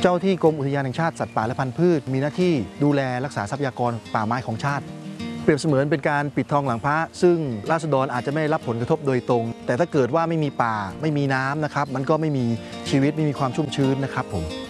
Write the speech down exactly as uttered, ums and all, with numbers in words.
เจ้าที่กรมอุทยานแห่งชาติสัตว์ป่าและพันธุ์พืชมีหน้าที่ดูแลรักษาทรัพยากรป่าไม้ของชาติเปรียบเสมือนเป็นการปิดทองหลังพระซึ่งราษฎรอาจจะไม่ได้รับผลกระทบโดยตรงแต่ถ้าเกิดว่าไม่มีป่าไม่มีน้ำนะครับมันก็ไม่มีชีวิตไม่มีความชุ่มชื้นนะครับผม